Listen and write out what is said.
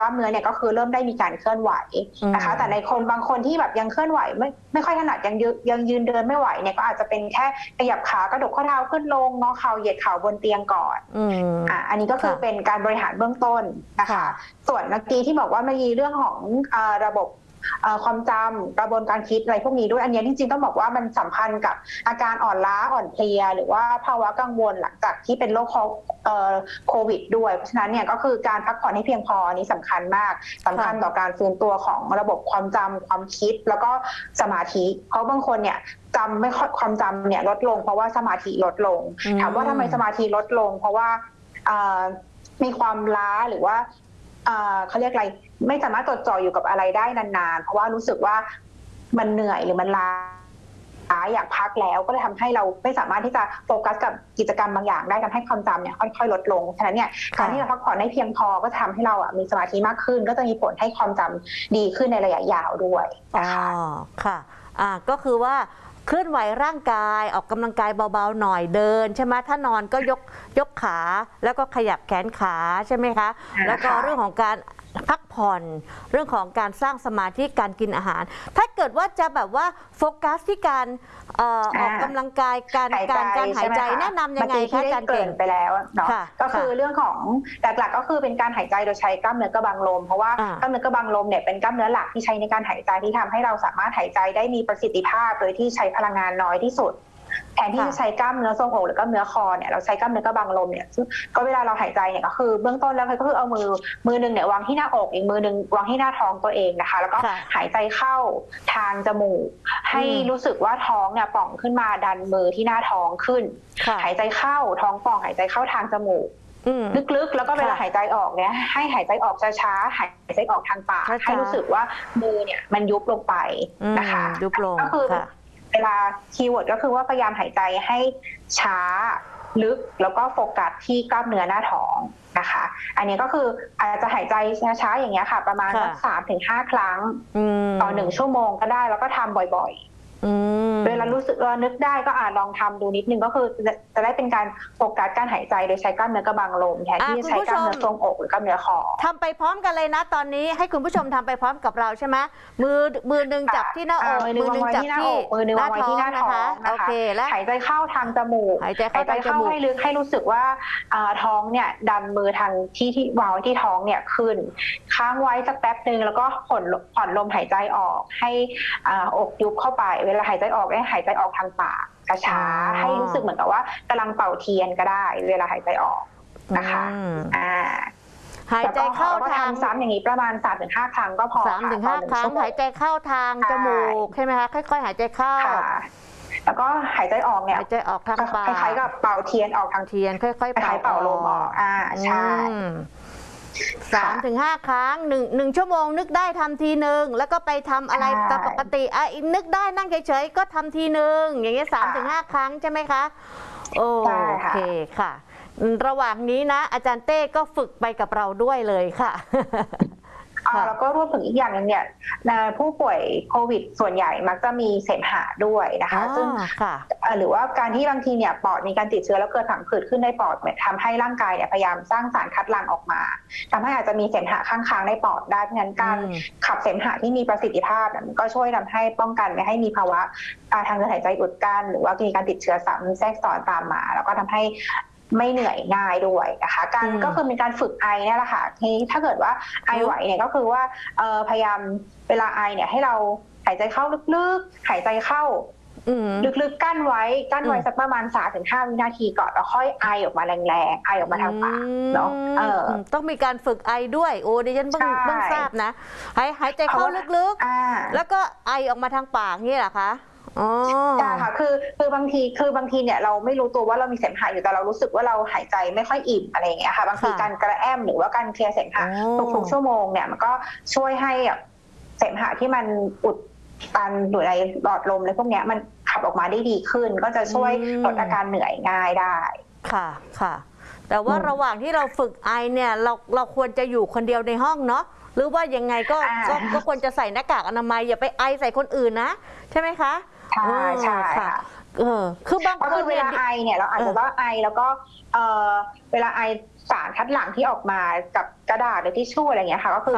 กล้ามเนื้อเนี่ยก็คือเริ่มได้มีการเคลื่อนไหวนะคะแต่ในคนบางคนที่แบบยังเคลื่อนไหวไม่ค่อยถนัดยังยืนเดินไม่ไหวเนี่ยก็อาจจะเป็นแค่ขยับขากระดกข้อเท้าขึ้นลงงอเข่าเหยียดเข่าบนเตียงก่อนอันนี้ก็คือเป็นการบริหารเบื้องต้นนะคะส่วนเมื่อกี้ที่บอกว่ามีเรื่องของระบบความจำกระบวนการคิดอะไรพวกนี้ด้วยอันนี้จริงๆต้องบอกว่ามันสัมพันธ์กับอาการอ่อนล้าอ่อนเพลียหรือว่าภาวะกังวลหลังจากที่เป็นโรคโควิดด้วยเพราะฉะนั้นเนี่ยก็คือการพักผ่อนให้เพียงพออันนี้สำคัญมากสำคัญต่อการฟื้นตัวของระบบความจำความคิดแล้วก็สมาธิเพราะบางคนเนี่ยจำไม่ค่อยความจำเนี่ยลดลงเพราะว่าสมาธิลดลงถามว่าทำไมสมาธิลดลงเพราะว่ามีความล้าหรือว่าเขาเรียกอะไรไม่สามารถจดจ่ออยู่กับอะไรได้นานๆเพราะว่ารู้สึกว่ามันเหนื่อยหรือมันล้าอยากพักแล้วก็เลยทำให้เราไม่สามารถที่จะโฟกัสกับกิจกรรมบางอย่างได้ทำให้ความจำเนี่ยค่อยๆลดลงฉะนั้นเนี่ยการที่เราพักผ่อนได้เพียงพอก็ทำให้เรามีสมาธิมากขึ้นก็จะมีผลให้ความจำดีขึ้นในระยะยาวด้วยนะคะค่ะก็คือว่าเคลื่อนไหวร่างกายออกกำลังกายเบาๆหน่อยเดินใช่ไหมถ้านอนก็ยกขาแล้วก็ขยับแขนขาใช่ไหมคะแล้วก็เรื่องของการพักผ่อนเรื่องของการสร้างสมาธิการกินอาหารถ้าเกิดว่าจะแบบว่าโฟกัสที่การออกกำลังกายการหายใจแนะนำยังไงคะอาจารย์เก่งไปแล้วเนาะก็คือเรื่องของหลักๆก็คือเป็นการหายใจโดยใช้กล้ามเนื้อกระบังลมเพราะว่ากล้ามเนื้อกระบังลมเนี่ยเป็นกล้ามเนื้อหลักที่ใช้ในการหายใจที่ทำให้เราสามารถหายใจได้มีประสิทธิภาพโดยที่ใช้พลังงานน้อยที่สุดแทนที่จะใช้กล้ามเนื้อทรวงอกหรือกล้ามเนื้อคอเนี่ยเราใช้กล้ามเนื้อกระบังลมเนี่ยก็เวลาเราหายใจเนี่ยก็คือเบื้องต้นแล้วก็คือเอามือนึงเนี่ยวางที่หน้าอกอีกมือนึงวางที่หน้าท้องตัวเองนะคะแล้วก็หายใจเข้าทางจมูกให้รู้สึกว่าท้องเนี่ยป่องขึ้นมาดันมือที่หน้าท้องขึ้นหายใจเข้าท้องป่องหายใจเข้าทางจมูกลึกๆแล้วก็เวลาหายใจออกเนี่ยให้หายใจออกช้าๆหายใจออกทางปากให้รู้สึกว่ามือเนี่ยมันยุบลงไปนะคะยุบลงก็คือเวลาคีย์เวิร์ดก็คือว่าพยายามหายใจให้ช้าลึกแล้วก็โฟกัสที่กล้ามเนื้อหน้าท้องนะคะอันนี้ก็คืออาจจะหายใจช้าๆอย่างเงี้ยค่ะประมาณ3-5 ครั้งต่อ1 ชั่วโมงก็ได้แล้วก็ทำบ่อยๆเวลารู้สึกนึกได้ก็ลองทำดูนิดนึงก็คือจะได้เป็นการโฟกัสการหายใจโดยใช้กล้ามเนื้อกระบังลมแทนที่จะใช้กล้ามเนื้อทรวงอกหรือกล้ามเนื้อคอทำไปพร้อมกันเลยนะตอนนี้ให้คุณผู้ชมทำไปพร้อมกับเราใช่ไหมมือหนึ่งจับที่หน้าอกมือหนึ่งจับที่หน้าท้องนะคะโอเคแล้วหายใจเข้าทางจมูกหายใจเข้าให้ลึกให้รู้สึกว่าท้องเนี่ยดันมือทางที่วางไว้ที่ท้องเนี่ยขึ้นค้างไว้สักแป๊บนึงแล้วก็ผ่อนลมหายใจออกให้อกยุบเข้าไปเวลาหายใจออกให้หายใจออกทางปากช้าๆให้รู้สึกเหมือนกับว่ากำลังเป่าเทียนก็ได้เวลาหายใจออกนะคะหายใจเข้าทางซ้ำอย่างนี้ประมาณ3-5 ครั้งก็พอ 3-5 ครั้งหายใจเข้าทางจมูกใช่ไหมคะค่อยๆหายใจเข้าแล้วก็หายใจออกเนี่ยหายใจออกทางปากคล้ายๆกับเป่าเทียนออกทางเทียนค่อยๆเป่าลมออกใช่ 3-5 ครั้ง1 ชั่วโมงนึกได้ทำทีนึงแล้วก็ไปทำอะไรตามปกตินึกได้นั่งเฉยๆก็ทำทีนึงอย่างเงี้ย3-5 ครั้งใช่ไหมคะโอเคค่ะระหว่างนี้นะอาจารย์เต้ก็ฝึกไปกับเราด้วยเลยค่ะแล้วก็รวมถึงอีกอย่างนึงเนี่ยผู้ป่วยโควิดส่วนใหญ่มักจะมีเสมหะด้วยนะคะซึ่งหรือว่าการที่บางทีเนี่ยปอดมีการติดเชื้อแล้วเกิดผังผืดขึ้นในปอดทำให้ร่างกายเนี่ยพยายามสร้างสารคัดหลั่งออกมาทำให้อาจจะมีเสมหะข้างๆในปอดได้เพราะฉะนั้นการขับเสมหะที่มีประสิทธิภาพก็ช่วยทำให้ป้องกันไม่ให้มีภาวะทางเดินหายใจอุดกั้นหรือว่ามีการติดเชื้อซ้ำแทรกซ้อนตามมาแล้วก็ทำให้ไม่เหนื่อยง่ายด้วยนะคะการก็คือมีการฝึกไอเนี่ยแหละค่ะทีนี้ถ้าเกิดว่าไอไหวเนี่ยก็คือว่าพยายามเวลาไอเนี่ยให้เราหายใจเข้าลึกๆหายใจเข้าลึกๆกั้นไว้สักประมาณ3-5 วินาทีก่อนแล้วค่อยไอออกมาแรงๆไอออกมาทางปากเนาะต้องมีการฝึกไอด้วยโอ้ดิฉันเพิ่งทราบนะหายใจเข้าลึกๆแล้วก็ไอออกมาทางปากนี่แหละคะใช่ค่ะคือบางทีเนี่ยเราไม่รู้ตัวว่าเรามีเสมหะอยู่แต่เรารู้สึกว่าเราหายใจไม่ค่อยอิ่มอะไรอย่างเงี้ยค่ะบางทีการกระแอมหรือว่าการเคลียร์เสมหะทุกๆชั่วโมงเนี่ยมันก็ช่วยให้เสมหะที่มันอุดตันอยู่ในหลอดลมอะไรพวกเนี้ยมันขับออกมาได้ดีขึ้นก็จะช่วยลดอาการเหนื่อยง่ายได้ค่ะแต่ว่าระหว่างที่เราฝึกไอเนี่ยเราควรจะอยู่คนเดียวในห้องเนาะหรือว่ายังไงก็ควรจะใส่หน้ากากอนามัยอย่าไปไอใส่คนอื่นนะใช่ไหมคะใช่ค่ะคือบางคนเวลาไอเนี่ยเราอาจจะว่าไอแล้วก็เวลาไอสารคัดหลั่งที่ออกมากับกระดาษหรือทิชชู่อะไรเงี้ยค่ะก็คือ